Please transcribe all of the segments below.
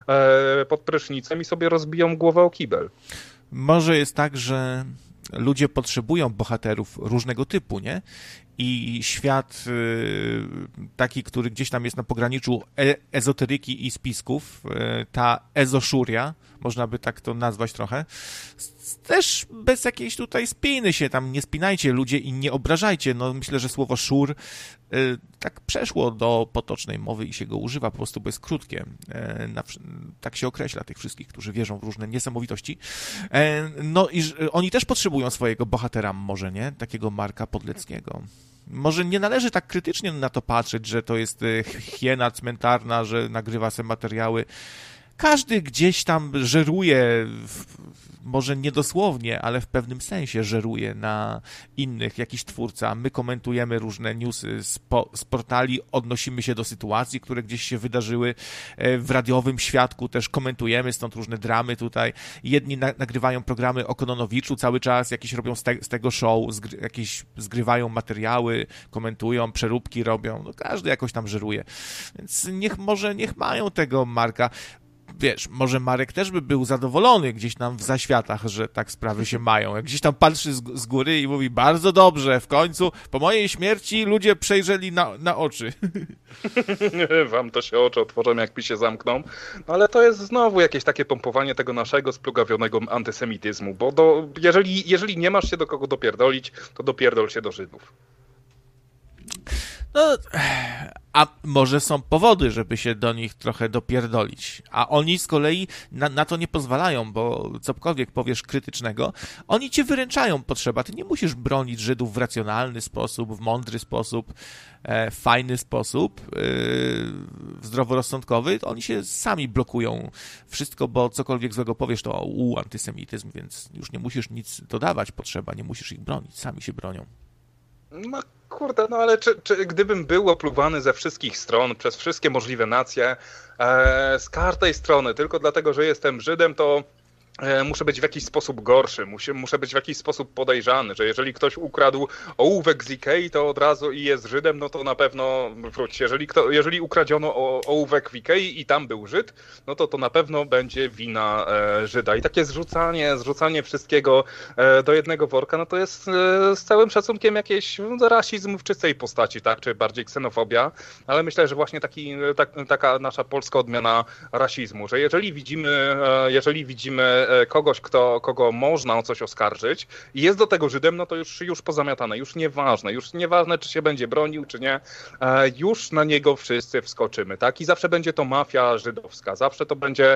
pod prysznicem i sobie rozbiją głowę o kibel. Może jest tak, że ludzie potrzebują bohaterów różnego typu, nie? I świat taki, który gdzieś tam jest na pograniczu ezoteryki i spisków, ta ezoszuria, można by tak to nazwać trochę, też bez jakiejś tutaj spiny się tam, nie spinajcie ludzie i nie obrażajcie. No myślę, że słowo szur tak przeszło do potocznej mowy i się go używa po prostu, bo jest krótkie. Tak się określa tych wszystkich, którzy wierzą w różne niesamowitości. No i oni też potrzebują swojego bohatera, może nie? Takiego Marka Podleckiego. Może nie należy tak krytycznie na to patrzeć, że to jest hiena cmentarna, że nagrywa se materiały. Każdy gdzieś tam żeruje, może niedosłownie, ale w pewnym sensie żeruje na innych, jakiś twórca. My komentujemy różne newsy z portali, odnosimy się do sytuacji, które gdzieś się wydarzyły w radiowym świadku, też komentujemy, stąd różne dramy tutaj. Jedni nagrywają programy o Kononowiczu cały czas, jakieś robią z tego show, jakieś zgrywają materiały, komentują, przeróbki robią. No, każdy jakoś tam żeruje. Więc niech mają tego Marka. Wiesz, może Marek też by był zadowolony gdzieś tam w zaświatach, że tak sprawy się mają. Jak gdzieś tam patrzy z góry i mówi, bardzo dobrze, w końcu po mojej śmierci ludzie przejrzeli na oczy. Wam to się oczy otworzą, jak mi się zamkną. No ale to jest znowu jakieś takie pompowanie tego naszego splugawionego antysemityzmu, bo jeżeli nie masz się do kogo dopierdolić, to dopierdol się do Żydów. No, a może są powody, żeby się do nich trochę dopierdolić, a oni z kolei na to nie pozwalają, bo cokolwiek powiesz krytycznego, oni cię wyręczają potrzeba. Ty nie musisz bronić Żydów w racjonalny sposób, w mądry sposób, fajny sposób, zdroworozsądkowy. Oni się sami blokują wszystko, bo cokolwiek złego powiesz, to antysemityzm, więc już nie musisz nic dodawać potrzeba, nie musisz ich bronić, sami się bronią. No kurde, no ale czy gdybym był opluwany ze wszystkich stron, przez wszystkie możliwe nacje, z każdej strony, tylko dlatego, że jestem Żydem, to muszę być w jakiś sposób gorszy, muszę być w jakiś sposób podejrzany, że jeżeli ktoś ukradł ołówek z Ikei, to od razu i jest Żydem, no to na pewno wróć. Jeżeli ukradziono ołówek w Ikei i tam był Żyd, no to na pewno będzie wina Żyda. I takie zrzucanie wszystkiego do jednego worka, no to jest z całym szacunkiem jakiś rasizm w czystej postaci, tak, czy bardziej ksenofobia, ale myślę, że właśnie taka nasza polska odmiana rasizmu, że jeżeli widzimy kogoś, kogo można o coś oskarżyć i jest do tego Żydem, no to już pozamiatane, już nieważne, czy się będzie bronił, czy nie, już na niego wszyscy wskoczymy, tak? I zawsze będzie to mafia żydowska, zawsze to będzie...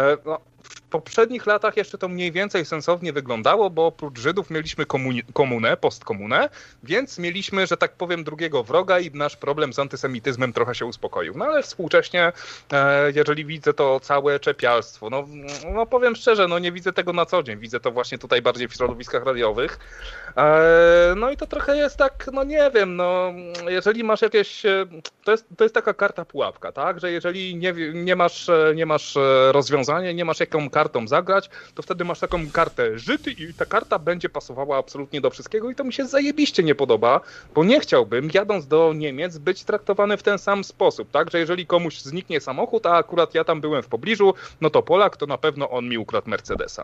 W poprzednich latach jeszcze to mniej więcej sensownie wyglądało, bo oprócz Żydów mieliśmy komunę, postkomunę, więc mieliśmy, że tak powiem, drugiego wroga i nasz problem z antysemityzmem trochę się uspokoił. No ale współcześnie, jeżeli widzę to całe czepialstwo, no powiem szczerze, no nie widzę tego na co dzień, widzę to właśnie tutaj bardziej w środowiskach radiowych. No i to trochę jest tak, no nie wiem, no jeżeli masz jakieś, to jest taka karta pułapka, tak, że jeżeli nie masz rozwiązania, nie masz jaką kartą zagrać, to wtedy masz taką kartę Żyd i ta karta będzie pasowała absolutnie do wszystkiego i to mi się zajebiście nie podoba, bo nie chciałbym, jadąc do Niemiec, być traktowany w ten sam sposób, tak, że jeżeli komuś zniknie samochód, a akurat ja tam byłem w pobliżu, no to Polak, to na pewno on mi ukradł Mercedesa.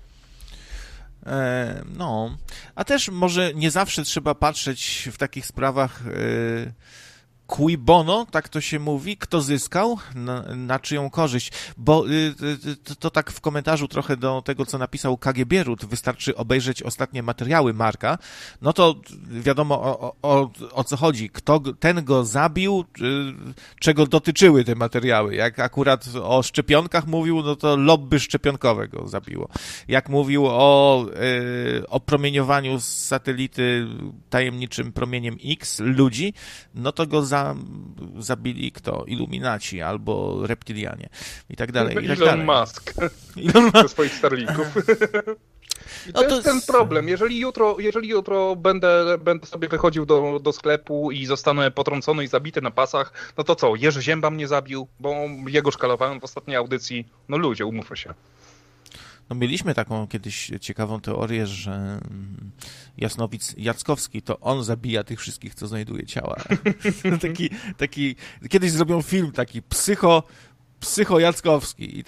No, a też może nie zawsze trzeba patrzeć w takich sprawach cui bono, tak to się mówi, kto zyskał, na czyją korzyść, bo to tak w komentarzu trochę do tego, co napisał KG Bierut, wystarczy obejrzeć ostatnie materiały Marka, no to wiadomo o co chodzi, ten go zabił, czego dotyczyły te materiały, jak akurat o szczepionkach mówił, no to lobby szczepionkowe go zabiło, jak mówił o promieniowaniu z satelity tajemniczym promieniem X ludzi, no to go zabili kto? Iluminaci albo reptilianie i tak dalej. Elon Musk ze swoich Starlinków. I to jest ten problem. Jeżeli jutro będę sobie wychodził do sklepu i zostanę potrącony i zabity na pasach, no to co? Jerzy Zięba mnie zabił, bo jego szkalowałem w ostatniej audycji. No ludzie, umówmy się. No mieliśmy taką kiedyś ciekawą teorię, że Jasnowic Jackowski to on zabija tych wszystkich, co znajduje ciała. Taki kiedyś zrobią film taki psycho Jackowski